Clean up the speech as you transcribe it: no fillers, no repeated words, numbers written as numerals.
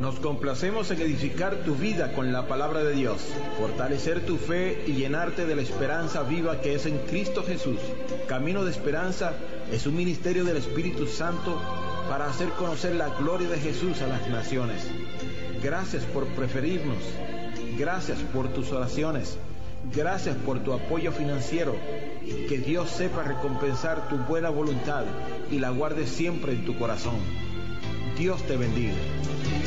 Nos complacemos en edificar tu vida con la palabra de Dios, fortalecer tu fe y llenarte de la esperanza viva que es en Cristo Jesús. Camino de Esperanza es un ministerio del Espíritu Santo para hacer conocer la gloria de Jesús a las naciones. Gracias por preferirnos. Gracias por tus oraciones. Gracias por tu apoyo financiero. Que Dios sepa recompensar tu buena voluntad y la guarde siempre en tu corazón. Dios te bendiga.